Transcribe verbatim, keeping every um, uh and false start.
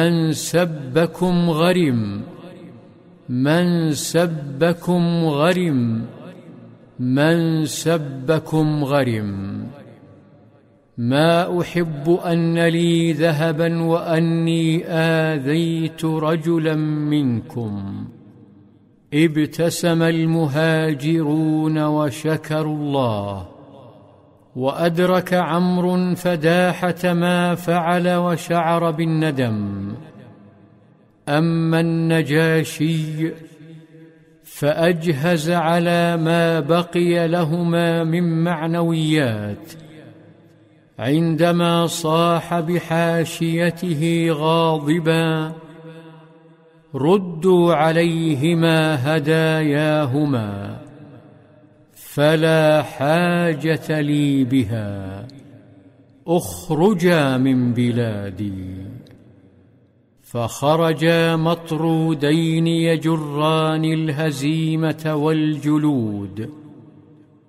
من سبكم غرم، من سبكم غرم، من سبكم غرم. ما أحب أن لي ذهبا وأني آذيت رجلا منكم. ابتسم المهاجرون وشكروا الله، وأدرك عمرو فداحة ما فعل وشعر بالندم. أما النجاشي فأجهز على ما بقي لهما من معنويات عندما صاح بحاشيته غاضبا: ردوا عليهما هداياهما فلا حاجة لي بها، اخرجا من بلادي. فخرجا مطرودين يجران الهزيمة والجلود،